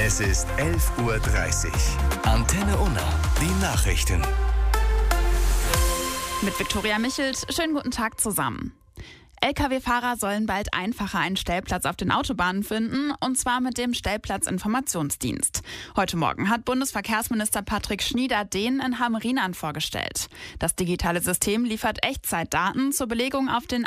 Es ist 11:30 Uhr. Antenne Unna, die Nachrichten. Mit Viktoria Michelt, schönen guten Tag zusammen. Lkw-Fahrer sollen bald einfacher einen Stellplatz auf den Autobahnen finden, und zwar mit dem Stellplatzinformationsdienst. Heute Morgen hat Bundesverkehrsminister Patrick Schnieder den in Hamm-Rienan vorgestellt. Das digitale System liefert Echtzeitdaten zur Belegung auf den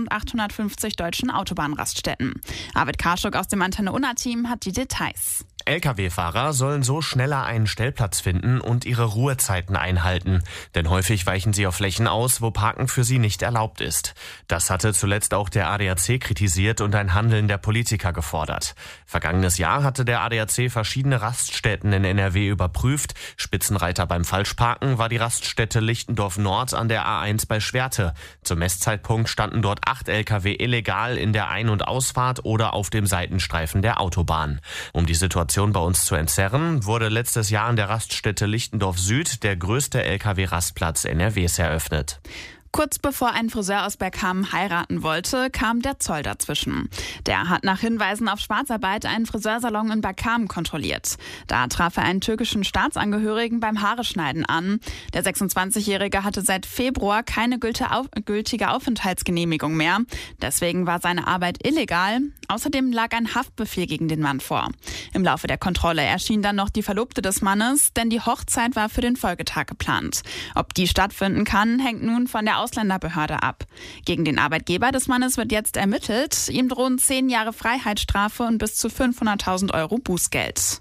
1850 deutschen Autobahnraststätten. Arvid Karschuk aus dem Antenne Unna-Team hat die Details. Lkw-Fahrer sollen so schneller einen Stellplatz finden und ihre Ruhezeiten einhalten. Denn häufig weichen sie auf Flächen aus, wo Parken für sie nicht erlaubt ist. Das hatte zuletzt auch der ADAC kritisiert und ein Handeln der Politiker gefordert. Vergangenes Jahr hatte der ADAC verschiedene Raststätten in NRW überprüft. Spitzenreiter beim Falschparken war die Raststätte Lichtendorf Nord an der A1 bei Schwerte. Zum Messzeitpunkt standen dort 8 Lkw illegal in der Ein- und Ausfahrt oder auf dem Seitenstreifen der Autobahn. Um die Situation bei uns zu entzerren, wurde letztes Jahr an der Raststätte Lichtendorf Süd der größte Lkw-Rastplatz NRWs eröffnet. Kurz bevor ein Friseur aus Bergkamen heiraten wollte, kam der Zoll dazwischen. Der hat nach Hinweisen auf Schwarzarbeit einen Friseursalon in Bergkamen kontrolliert. Da traf er einen türkischen Staatsangehörigen beim Haareschneiden an. Der 26-Jährige hatte seit Februar keine gültige Aufenthaltsgenehmigung mehr. Deswegen war seine Arbeit illegal. Außerdem lag ein Haftbefehl gegen den Mann vor. Im Laufe der Kontrolle erschien dann noch die Verlobte des Mannes, denn die Hochzeit war für den Folgetag geplant. Ob die stattfinden kann, hängt nun von der Ausländerbehörde ab. Gegen den Arbeitgeber des Mannes wird jetzt ermittelt. Ihm drohen 10 Jahre Freiheitsstrafe und bis zu 500.000 Euro Bußgeld.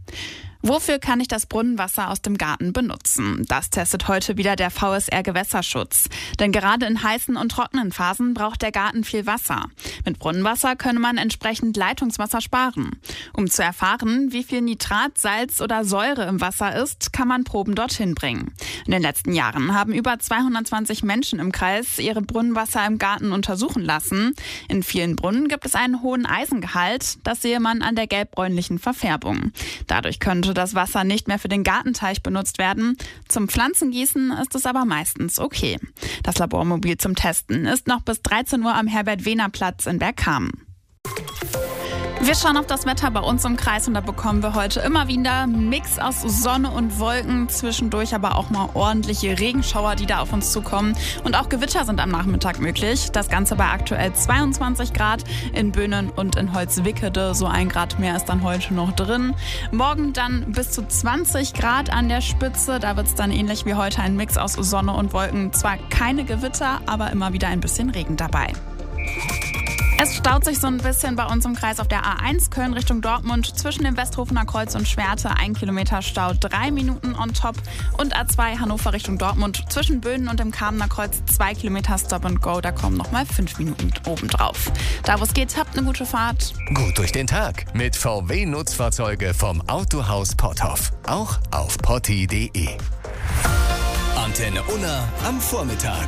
Wofür kann ich das Brunnenwasser aus dem Garten benutzen? Das testet heute wieder der VSR Gewässerschutz. Denn gerade in heißen und trockenen Phasen braucht der Garten viel Wasser. Mit Brunnenwasser könne man entsprechend Leitungswasser sparen. Um zu erfahren, wie viel Nitrat, Salz oder Säure im Wasser ist, kann man Proben dorthin bringen. In den letzten Jahren haben über 220 Menschen im Kreis ihre Brunnenwasser im Garten untersuchen lassen. In vielen Brunnen gibt es einen hohen Eisengehalt. Das sehe man an der gelbbräunlichen Verfärbung. Dadurch könnte das Wasser nicht mehr für den Gartenteich benutzt werden. Zum Pflanzengießen ist es aber meistens okay. Das Labormobil zum Testen ist noch bis 13 Uhr am Herbert-Wehner-Platz in Bergkamen. Wir schauen auf das Wetter bei uns im Kreis und da bekommen wir heute immer wieder einen Mix aus Sonne und Wolken, zwischendurch aber auch mal ordentliche Regenschauer, die da auf uns zukommen. Und auch Gewitter sind am Nachmittag möglich. Das Ganze bei aktuell 22 Grad in Böhnen und in Holzwickede. So 1 Grad mehr ist dann heute noch drin. Morgen dann bis zu 20 Grad an der Spitze. Da wird es dann ähnlich wie heute ein Mix aus Sonne und Wolken. Zwar keine Gewitter, aber immer wieder ein bisschen Regen dabei. Es staut sich so ein bisschen bei uns im Kreis auf der A1 Köln Richtung Dortmund zwischen dem Westhofener Kreuz und Schwerte. 1 Kilometer Stau, 3 Minuten on top. Und A2 Hannover Richtung Dortmund zwischen Böhnen und dem Kamener Kreuz 2 Kilometer Stop and Go. Da kommen nochmal 5 Minuten obendrauf. Da wo es geht, habt eine gute Fahrt. Gut durch den Tag mit VW-Nutzfahrzeuge vom Autohaus Potthoff. Auch auf potti.de. Antenne Unna am Vormittag.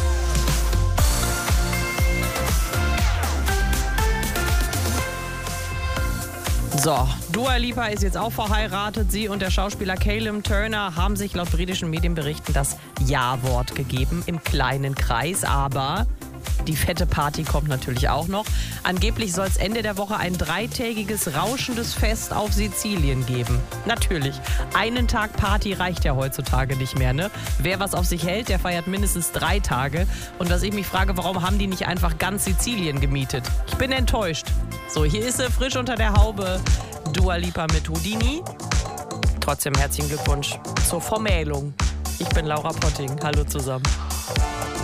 So, Dua Lipa ist jetzt auch verheiratet. Sie und der Schauspieler Callum Turner haben sich laut britischen Medienberichten das Ja-Wort gegeben im kleinen Kreis. Aber die fette Party kommt natürlich auch noch. Angeblich soll es Ende der Woche ein 3-tägiges rauschendes Fest auf Sizilien geben. Natürlich, einen Tag Party reicht ja heutzutage nicht mehr, ne? Wer was auf sich hält, der feiert mindestens 3 Tage. Und dass ich mich frage, warum haben die nicht einfach ganz Sizilien gemietet? Ich bin enttäuscht. So, hier ist sie frisch unter der Haube. Dua Lipa mit Houdini. Trotzdem herzlichen Glückwunsch zur Vermählung. Ich bin Laura Potting. Hallo zusammen.